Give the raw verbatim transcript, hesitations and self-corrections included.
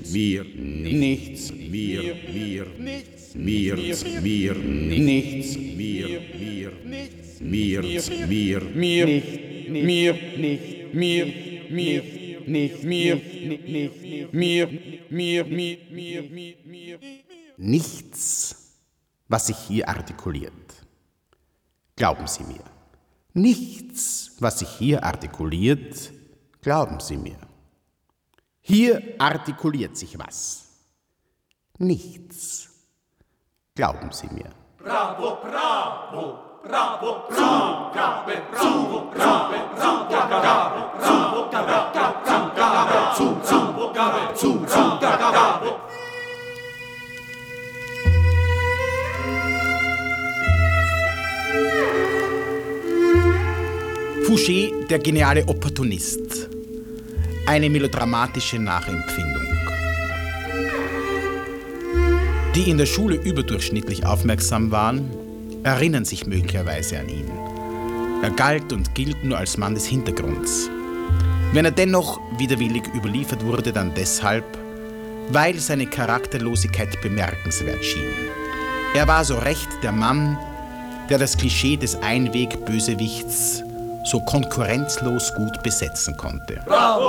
wir, nichts, wir, wir, nichts, wir, wir, nichts, wir, wir, nichts, wir, wir, mir, nicht, mir, nicht, mir, mir, nicht, mir, nicht, mir, mir, mir, mir, mir. Nichts, was sich hier artikuliert. Glauben Sie mir. Nichts, was sich hier artikuliert, glauben Sie mir. Hier artikuliert sich was. Nichts. Glauben Sie mir. Bravo, bravo, bravo, Zugabe, bravo, bravo, Zugabe, bravo, Zugabe, Zugabe, Zugabe. Fouché, der geniale Opportunist. Eine melodramatische Nachempfindung. Die in der Schule überdurchschnittlich aufmerksam waren, erinnern sich möglicherweise an ihn. Er galt und gilt nur als Mann des Hintergrunds. Wenn er dennoch widerwillig überliefert wurde, dann deshalb, weil seine Charakterlosigkeit bemerkenswert schien. Er war so recht der Mann, der das Klischee des Einweg-Bösewichts so konkurrenzlos gut besetzen konnte. Bravo!